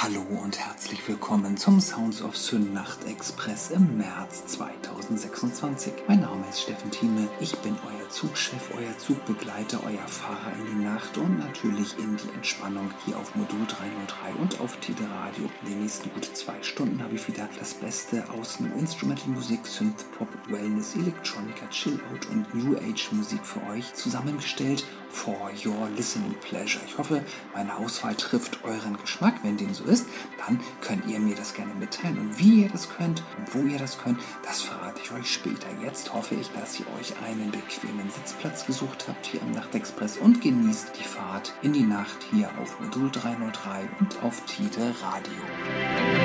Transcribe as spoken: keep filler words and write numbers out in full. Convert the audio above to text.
Hallo und herzlich willkommen zum Sounds of Synnacht Express im März zweitausendsechsundzwanzig. Mein Name ist Steffen Thieme, ich bin euer Zugchef, euer Zugbegleiter, euer Fahrer in die Nacht und natürlich in die Entspannung hier auf Modul dreihunderthrei und auf Tide Radio. In den nächsten gut zwei Stunden habe ich wieder das Beste aus Instrumental Musik, Synth Pop, Wellness, Electronica, Chill-Out und New Age Musik für euch zusammengestellt for your listening pleasure. Ich hoffe, meine Auswahl trifft euren Geschmack. Wenn dem so ist, dann könnt ihr mir das gerne mitteilen. Und wie ihr das könnt und wo ihr das könnt, das verrate ich euch später. Jetzt hoffe ich, dass ihr euch einen bequemen Sitzplatz gesucht habt hier am Nachtexpress und genießt die Fahrt in die Nacht hier auf Modul dreihunderthrei und auf Tide Radio.